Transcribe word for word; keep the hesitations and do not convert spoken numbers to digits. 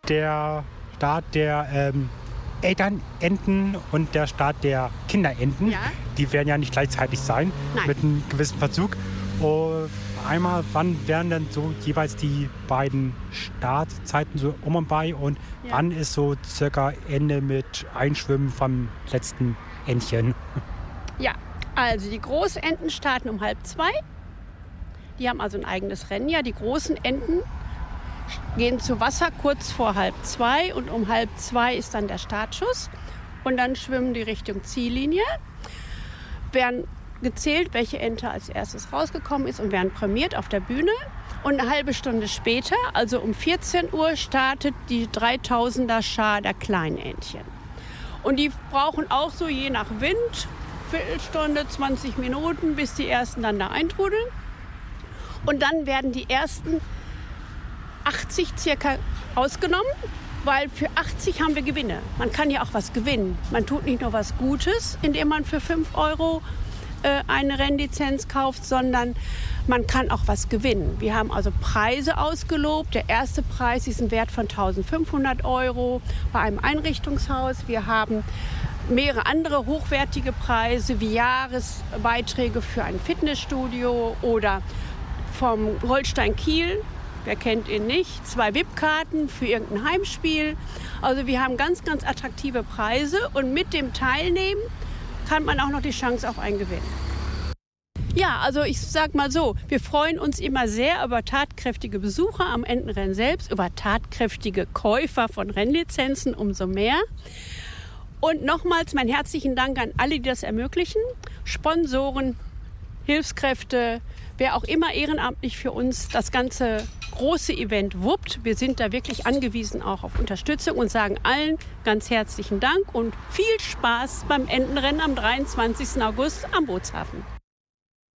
Der Start der ähm, Elternenten und der Start der Kinderenten, Ja. die werden ja nicht gleichzeitig sein, Nein. mit einem gewissen Verzug. Und einmal, wann werden denn so jeweils die beiden Startzeiten so um und bei und Ja. wann ist so circa Ende mit Einschwimmen vom letzten Entchen? Ja, also die Großenten starten um halb zwei. Die haben also ein eigenes Rennen. Ja, die großen Enten gehen zu Wasser kurz vor halb zwei und um halb zwei ist dann der Startschuss. Und dann schwimmen die Richtung Ziellinie, werden gezählt, welche Ente als erstes rausgekommen ist und werden prämiert auf der Bühne. Und eine halbe Stunde später, also um vierzehn Uhr, startet die dreitausender Schar der kleinen Entchen. Und die brauchen auch so je nach Wind, Viertelstunde, zwanzig Minuten, bis die ersten dann da eintrudeln. Und dann werden die ersten achtzig circa ausgenommen, weil für achtzig haben wir Gewinne. Man kann ja auch was gewinnen. Man tut nicht nur was Gutes, indem man für fünf Euro äh, eine Rennlizenz kauft, sondern man kann auch was gewinnen. Wir haben also Preise ausgelobt. Der erste Preis ist ein Wert von eintausendfünfhundert Euro bei einem Einrichtungshaus. Wir haben mehrere andere hochwertige Preise wie Jahresbeiträge für ein Fitnessstudio oder vom Holstein Kiel. Wer kennt ihn nicht? Zwei V I P-Karten für irgendein Heimspiel. Also wir haben ganz, ganz attraktive Preise und mit dem Teilnehmen kann man auch noch die Chance auf einen Gewinn. Ja, also ich sag mal so, wir freuen uns immer sehr über tatkräftige Besucher am Entenrennen selbst, über tatkräftige Käufer von Rennlizenzen umso mehr. Und nochmals meinen herzlichen Dank an alle, die das ermöglichen. Sponsoren, Hilfskräfte, wer auch immer ehrenamtlich für uns das ganze große Event wuppt. Wir sind da wirklich angewiesen auch auf Unterstützung und sagen allen ganz herzlichen Dank und viel Spaß beim Entenrennen am dreiundzwanzigsten August am Bootshafen.